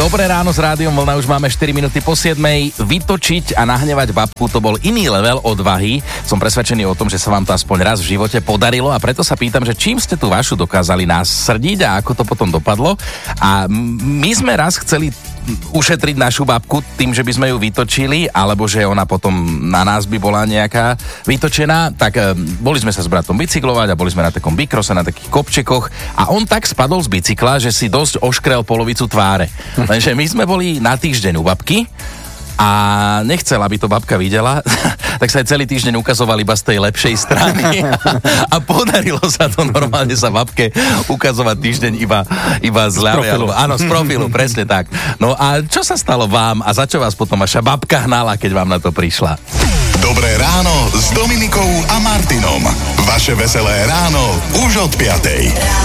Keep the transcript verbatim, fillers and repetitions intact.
Dobré ráno s Rádiom Vlna, už máme štyri minúty po siedmej. Vytočiť a nahnevať babku, to bol iný level odvahy. Som presvedčený o tom, že sa vám to aspoň raz v živote podarilo a preto sa pýtam, že čím ste tú vašu dokázali nasrdiť a ako to potom dopadlo. A my sme raz chceli ušetriť našu babku tým, že by sme ju vytočili, alebo že ona potom na nás by bola nejaká vytočená, tak e, boli sme sa s bratom bicyklovať a boli sme na takom bikrose, na takých kopčekoch a on tak spadol z bicykla, že si dosť oškrel polovicu tváre. Lenže my sme boli na týždeň u babky a nechcel, aby to babka videla, tak sa aj celý týždeň ukazoval iba z tej lepšej strany a podarilo sa to normálne sa babke ukazovať týždeň iba, iba z ľavej. Áno, z profilu, presne tak. No a čo sa stalo vám a za čo vás potom vaša babka hnala, keď vám na to prišla? Dobré ráno s Dominikou a Martinom. Vaše veselé ráno už od piatej.